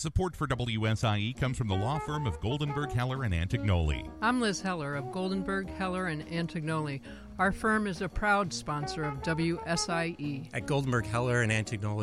Support for WSIE comes from the law firm of Goldenberg, Heller, and Antignoli. I'm Liz Heller of Goldenberg, Heller, and Antignoli. Our firm is a proud sponsor of WSIE. At Goldenberg, Heller, and Antignoli,